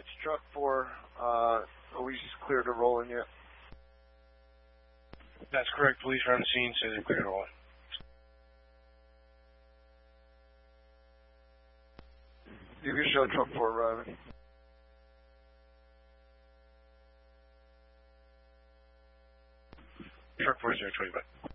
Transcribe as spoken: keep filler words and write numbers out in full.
Dispatch, truck four, uh, are we clear to roll in yet? That's correct. Police are on the scene, so they're clear to roll. You can show truck four arriving. Truck four zero twenty-five.